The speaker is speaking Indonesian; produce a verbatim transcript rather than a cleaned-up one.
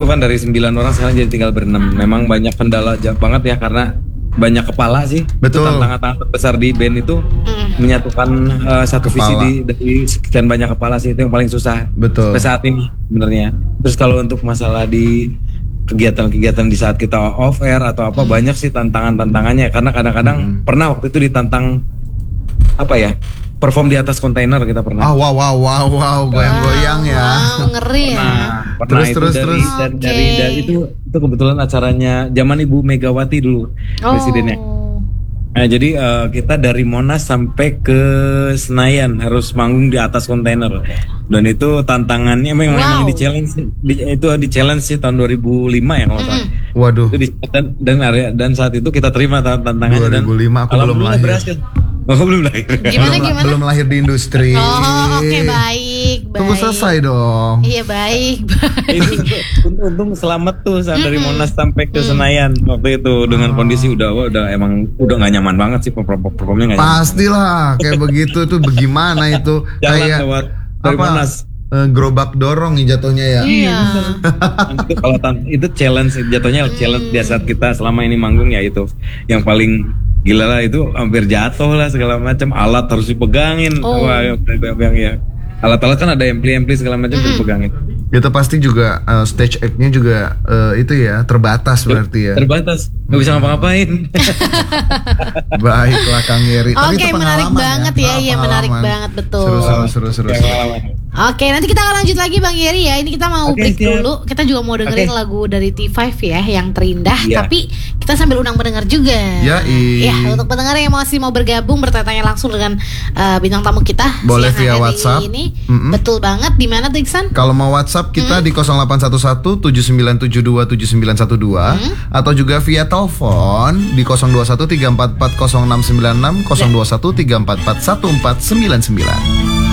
kan dari sembilan orang sekarang jadi tinggal berenam. Memang banyak kendala banget ya karena banyak kepala sih. Betul. Tantangan terbesar di band itu mm. menyatukan uh, satu kepala. Visi di, dari sekian banyak kepala sih, itu yang paling susah. Betul. Sampai saat ini sebenarnya. Terus kalau untuk masalah di kegiatan-kegiatan di saat kita off air atau apa mm. banyak sih tantangan-tantangannya karena kadang-kadang mm. pernah waktu itu ditantang apa ya? Perform di atas kontainer kita pernah. Ah wow wow wow wow goyang-goyang ya. Wow, ngeri ya. Pernah, pernah terus itu terus dari, terus. Dan, Okay. dari, dari itu itu kebetulan acaranya zaman Ibu Megawati dulu oh. presidennya. Nah, jadi uh, kita dari Monas sampai ke Senayan harus manggung di atas kontainer. Dan itu tantangannya memang, wow. memang di challenge di, itu di challenge sih tahun dua ribu lima ya kalau salah. Mm-hmm. Waduh. Itu di, dan, dan dan saat itu kita terima tantangannya dua ribu lima dan aku belum lahir. Berhasil. Oh, belum lahir. Gimana belum, gimana? Belum lahir di industri. Oh, oke okay, baik, baik. Tunggu selesai dong. Iya, baik, baik. Untung, untung selamat tuh saat dari Monas sampai ke Senayan waktu itu dengan oh. kondisi udah udah emang udah nggak nyaman banget sih performnya nggak nyaman. Pastilah kayak begitu tuh bagaimana itu Jalan kayak lewat dari apa? Monas. Uh, gerobak dorong nih jatuhnya ya. Iya. itu kalau tan- itu challenge jatuhnya hmm. challenge di saat kita selama ini manggung ya itu yang paling gila lah, itu hampir jatuh lah segala macam, alat harus dipegangin. Oh. Wah, yang ya alat-alat kan ada ampli-ampli segala macam hmm. dipegangin. Itu pasti juga uh, stage act-nya juga uh, itu ya terbatas berarti ya. Terbatas, nggak bisa ngapa-ngapain. Baiklah Kang Yeri. Oke, okay, menarik banget ya, iya ya, menarik banget betul. Seru seru seru seru. seru. Oke, nanti kita akan lanjut lagi Bang Yeri ya. Ini kita mau okay, break siap. dulu. Kita juga mau dengerin okay. lagu dari T five ya, yang terindah. Yeah. Tapi kita sambil undang pendengar juga. Ya, ya untuk pendengar yang masih mau bergabung bertanya langsung dengan uh, bintang tamu kita. Boleh via WhatsApp. Ini mm-hmm. betul banget. Di mana tuh Iksan? Kalau mau WhatsApp kita mm-hmm. di nol delapan satu satu tujuh sembilan tujuh dua tujuh sembilan satu dua mm-hmm. atau juga via telepon di nol dua satu tiga empat empat nol enam sembilan enam nol dua satu tiga empat empat satu empat sembilan sembilan.